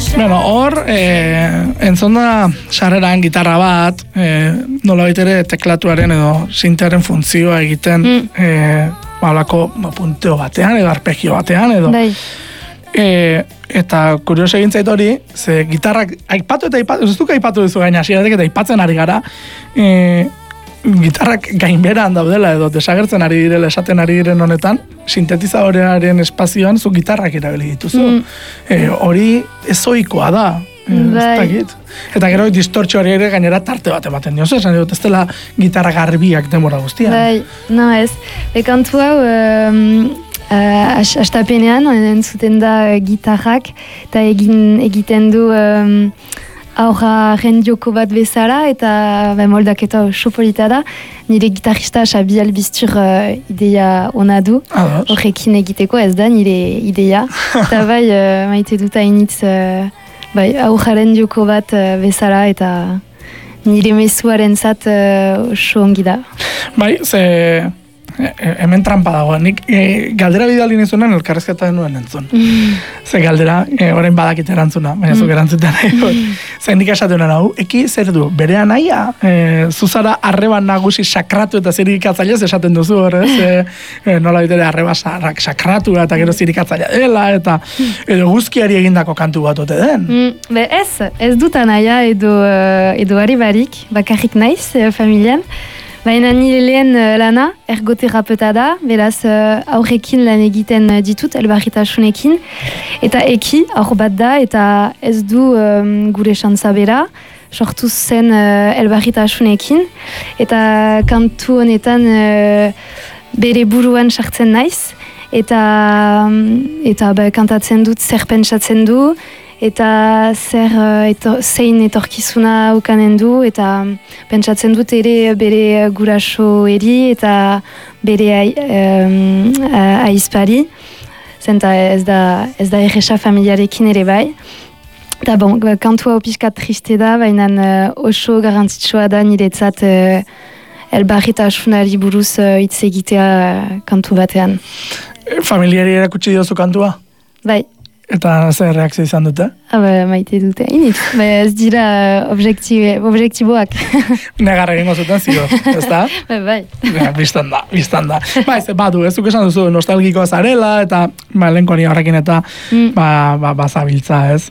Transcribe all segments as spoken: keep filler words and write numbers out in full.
Bueno, hor, eh, entzonda sarreran gitarra bat, eh, nola baitere teklatuaren edo sintearen funtzioa egiten, mm. eh, balako ba, punteo batean edo arpegio batean edo. Bai. E, eta kurioso egin zait hori, ze gitarrak aipatu eta aipatu, ez duk aipatu duzu gaina hasieratik eta aipatzen ari gara, e, gitarrak gainberan daudela edo desagertzen ari direla esaten ari diren honetan, sintetizadorearen espazioan zu gitarrak erabili dituzu. Mm. E, hori ezoikoa da. Bai. Eta gero distortxo hori ere gainera tarte bat ematen diozu, esan dut ez dela gitarra garbiak demora guztian. Bai, no ez. Ekantu hau, um, uh, astapenean, entzuten da uh, gitarrak, eta egin, egiten du um, aurra rendioko bat bezala, eta ba, moldaketa oso polita da. Nire gitarrista Xabi Albiztur uh, ideia ona du, horrekin egiteko ez da nire ideia. Eta bai, uh, maite dut hainitz uh, bai, aurraren joko bat uh, bezala eta nire mezuaren zat uh, oso ongi da. Bai, ze e, hemen trampa dago. Nik e, galdera bidali nizunen elkarrezketa denuen entzun. Mm. Ze galdera, e, orain badakit erantzuna, baina zuk erantzutan nahi. Ze nik esaten hau, eki zer du, bere anaia, e, zuzara arreba nagusi sakratu eta zirikatzailez esaten duzu hor, ez? E, e, nola bitere arreba sakratu eta gero zirikatzaila dela, eta edo guzkiari egindako kantu bat ote den. Mm, be ez, ez dut anaia edo, edo ari barik, bakarrik naiz familian. Baina nire lehen lana, ergoterapeuta da, beraz aurrekin lan egiten ditut, elbarritasunekin. Eta eki, aur bat da, eta ez du um, gure xantza bera, sortu zen uh, elbarritasunekin. Eta kantu honetan uh, bere buruan sartzen naiz. Eta, eta ba, kantatzen dut, zer pentsatzen du, eta zer etor, zein etorkizuna ukanen du, eta pentsatzen dut ere bere guraso eri eta bere um, aizpari, zenta ez da, ez da erresa familiarekin ere bai. Eta bon, kantua opiskat triste da, baina uh, oso garrantzitsua da niretzat uh, elbarritasunari buruz hitz uh, egitea uh, kantu batean. Familiari erakutsi diozu kantua? Bai. Eta zer reakzio izan dute? Aba, maite dute, init. Ba, ez dira objektiboak. Negar egingo zuten zio, ez da? Ba, bai. Ja, biztan da, biztan da. Ba, ez, badu, ez duk esan duzu nostalgikoa zarela, eta ba, lehenko ni horrekin eta mm. ba, ba, bazabiltza, ez?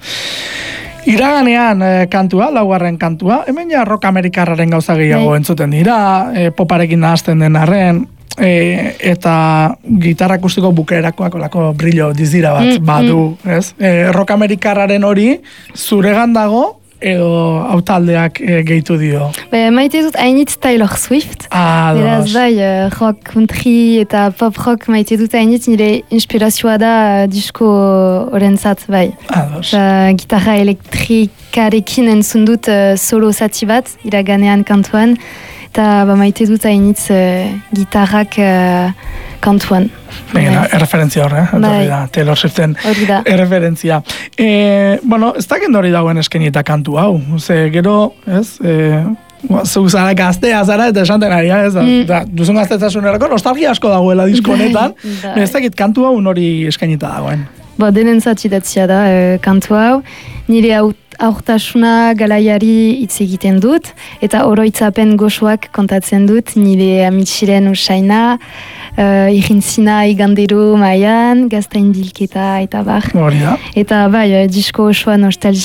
Iraganean e, kantua, laugarren kantua, hemen ja rock amerikarraren gauza gehiago bai. Entzuten dira, e, poparekin nahazten den arren, E, eta gitarra akustiko bukaerakoak olako brillo dizira bat mm, badu, mm. ez? E, rock amerikarraren hori zuregan dago edo autaldeak e, gehitu dio? Be, maite dut hainitz Taylor Swift. Ah, beraz bai, rock, country eta pop rock maite dut hainitz nire inspirazioa da disko horrentzat, bai. Ados. Gitarra elektrikarekin entzun dut uh, solo zati bat, iraganean kantuan. Eta ba, maite dut hainitz uh, gitarrak uh, kantuan. Baina, erreferentzia horre, eh? Bai. Da, Taylor Swiften erreferentzia. E, bueno, ez da gendori dagoen eskenieta kantu hau. Ze gero, ez, e, zu zara gaztea zara eta esanten ari, ez da, mm. da duzun gaztetasunerako nostalgia asko dagoela disko honetan. Ez dakit kantu hau nori eskainita dagoen. Ba, denen zatzidatzia da uh, kantu hau. Nire hau aurtasuna galaiari hitz egiten dut, eta oroitzapen goxoak kontatzen dut, nire amitxiren usaina, uh, irintzina igandero maian, gaztain dilketa eta bar. Horria. Eta bai, uh, disko osoa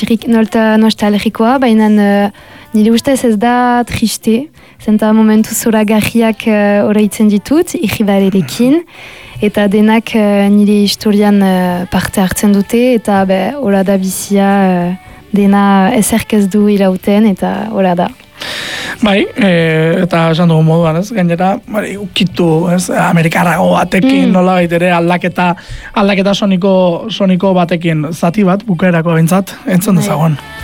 nostalgikoa, baina uh, nire ustez ez da triste, zenta momentu zoragarriak uh, oroitzen ditut, irribarerekin, eta denak uh, nire historian uh, parte hartzen dute, eta be, hori da bizia uh, dena ezerk ez du irauten, eta hori da. Bai, e, eta esan dugu moduan, ez? Gainera, bari, ukitu, ez? Amerikarrago batekin, mm. nola baitere, aldaketa, aldaketa soniko, soniko batekin zati bat, bukaerako bintzat, entzun dezagon.